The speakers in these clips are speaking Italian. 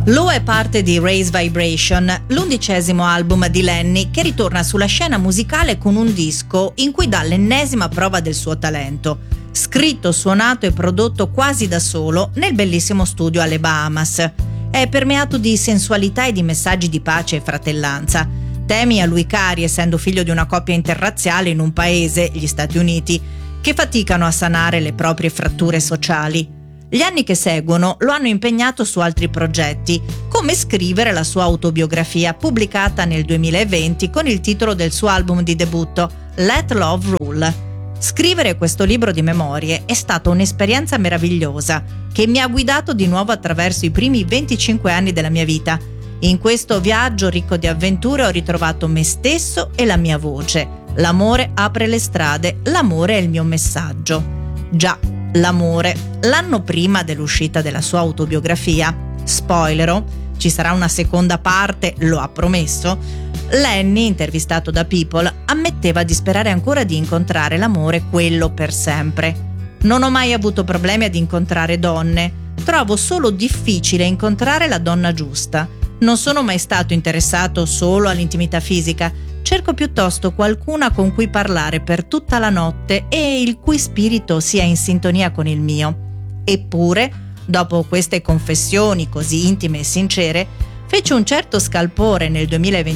Low è parte di Raise Vibration, l'11° album di Lenny che ritorna sulla scena musicale con un disco in cui dà l'ennesima prova del suo talento. Scritto, suonato e prodotto quasi da solo nel bellissimo studio alle Bahamas. È permeato di sensualità e di messaggi di pace e fratellanza. Temi a lui cari, essendo figlio di una coppia interrazziale in un paese, gli Stati Uniti, che faticano a sanare le proprie fratture sociali. Gli anni che seguono lo hanno impegnato su altri progetti, come scrivere la sua autobiografia pubblicata nel 2020 con il titolo del suo album di debutto, Let Love Rule. Scrivere questo libro di memorie è stata un'esperienza meravigliosa che mi ha guidato di nuovo attraverso i primi 25 anni della mia vita. In questo viaggio ricco di avventure ho ritrovato me stesso e la mia voce. L'amore apre le strade, l'amore è il mio messaggio. Già, l'amore. L'anno prima dell'uscita della sua autobiografia, spoilero, ci sarà una seconda parte, lo ha promesso, Lenny, intervistato da People, ammetteva di sperare ancora di incontrare l'amore, quello per sempre. Non ho mai avuto problemi ad incontrare donne, trovo solo difficile incontrare la donna giusta. Non sono mai stato interessato solo all'intimità fisica, cerco piuttosto qualcuna con cui parlare per tutta la notte e il cui spirito sia in sintonia con il mio. Eppure, dopo queste confessioni così intime e sincere, fece un certo scalpore nel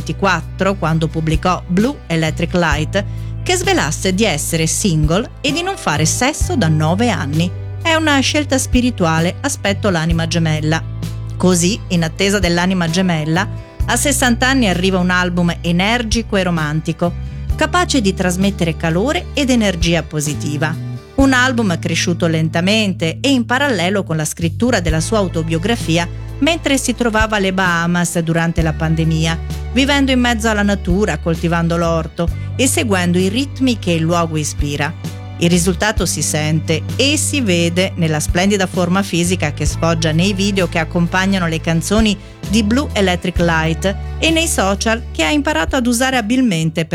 2024 quando pubblicò Blue Electric Light che svelasse di essere single e di non fare sesso da 9 anni. È una scelta spirituale, aspetto l'anima gemella. Così, in attesa dell'anima gemella, a 60 anni arriva un album energico e romantico, capace di trasmettere calore ed energia positiva. Un album cresciuto lentamente e in parallelo con la scrittura della sua autobiografia mentre si trovava alle Bahamas durante la pandemia, vivendo in mezzo alla natura, coltivando l'orto e seguendo i ritmi che il luogo ispira. Il risultato si sente e si vede nella splendida forma fisica che sfoggia nei video che accompagnano le canzoni di Blue Electric Light e nei social che ha imparato ad usare abilmente per